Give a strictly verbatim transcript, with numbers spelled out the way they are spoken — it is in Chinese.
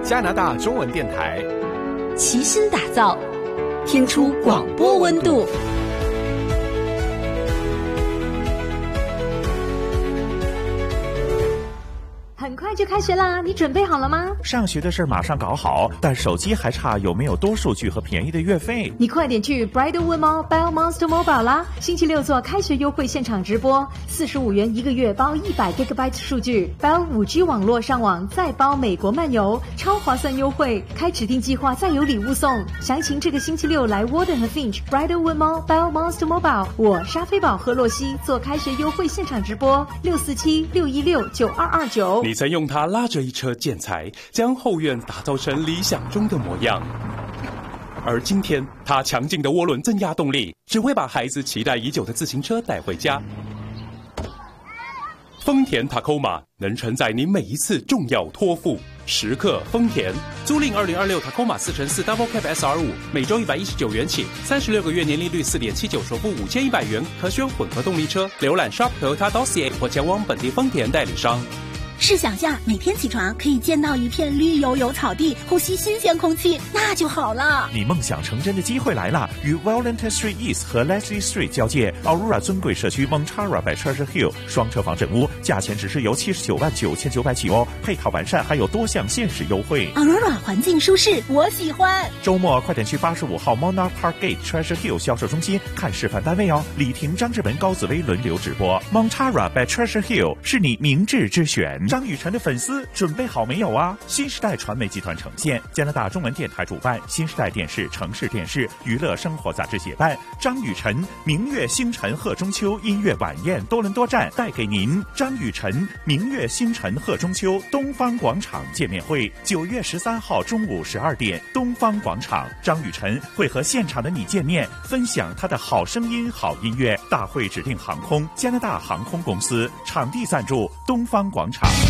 加拿大中文电台， 齐心打造，听出广播温度。 很快就开学啦，你准备好了吗？ 上学的事马上搞好，但手机还差有没有多数据和便宜的月费？ 你快点去 Bridalwood Mall Bell Monster Mobile 啦！星期六做开学优惠现场直播，四十五元一个月包一百 G B 数据 ，Bell 五 G 网络上网再包美国漫游，超划算优惠！开指定计划再有礼物送。详情这个星期六来 Warden 和 Finch Bridalwood Mall Bell Monster Mobile， 我莎菲宝和洛西做开学优惠现场直播，六四七六一六九二二九。 你曾用它拉着一车建材，将后院打造成理想中的模样。而今天，它强劲的涡轮增压动力，只会把孩子期待已久的自行车带回家。丰田 Tacoma 能承载你每一次重要托付。时刻丰田，租赁二零二六 Tacoma 四乘四 Double Cab S R 五，每周一百一十九元起，三十六个月年利率四点七九，首付五千一百元，可选混合动力车。浏览 Shop Toyota Dossier 或前往本地丰田代理商。 试想下，每天起床可以见到一片绿油油草地，呼吸新鲜空气，那就好了。 你梦想成真的机会来了！与 Wellington Street East 和 Leslie Street 交界 ，Aurora 尊贵社区 Montara by Treasure Hill 双车房整屋，价钱只是由七十九万九千九百起哦，配套完善，还有多项限时优惠。 Aurora 环境舒适，我喜欢。 周末快点去八十五号 Monarch Park Gate Treasure Hill 销售中心看示范单位哦。李婷、张志文、高紫薇轮流直播 ，Montara by Treasure Hill 是你明智之选。张雨晨的粉丝准备好没有啊？新时代传媒集团呈现，加拿大中文电台主办，新时代电视、城市电视、娱乐生活杂志协办，张雨晨明月星辰贺中秋音乐晚宴多伦多站带给您张雨晨明月星辰贺中秋东方广场见面会，九月十三号中午十二点，东方广场，张雨晨会和现场的你见面，分享他的好声音、好音乐。大会指定航空加拿大航空公司，场地赞助东方广场。